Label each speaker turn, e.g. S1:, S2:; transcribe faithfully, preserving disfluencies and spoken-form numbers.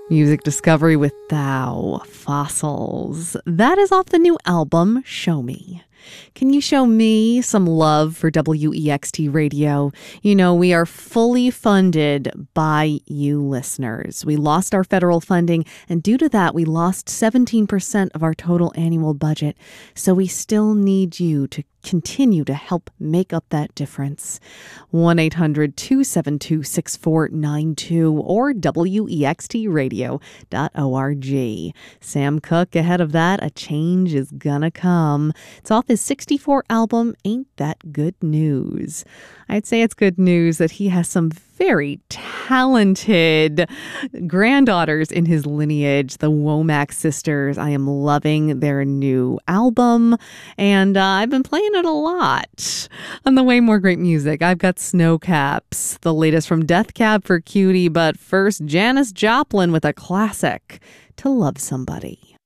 S1: Music discovery with Thou, Fossils. That is off the new album, Show Me. Can you show me some love for W E X T Radio? You know, we are fully funded by you listeners. We lost our federal funding, and due to that, we lost seventeen percent of our total annual budget. So we still need you to continue to help make up that difference. one eight hundred two seven two six four nine two or W E X T radio dot org. Sam Cooke, ahead of that, A Change Is Gonna Come. It's off his sixty-four album, Ain't That Good News. I'd say it's good news that he has some very talented granddaughters in his lineage, the Womack sisters. I am loving their new album, and uh, I've been playing it a lot on the way more great music. I've got Snowcaps, the latest from Death Cab for Cutie, but first, Janis Joplin with a classic, To Love Somebody.